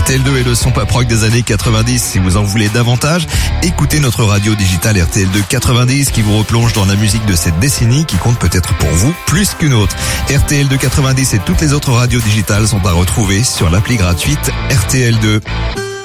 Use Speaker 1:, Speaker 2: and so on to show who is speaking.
Speaker 1: RTL2 est le son pop rock des années 90. Si vous en voulez davantage, écoutez notre radio digitale RTL2 90 qui vous replonge dans la musique de cette décennie qui compte peut-être pour vous plus qu'une autre. RTL2 90 et toutes les autres radios digitales sont à retrouver sur l'appli gratuite RTL2.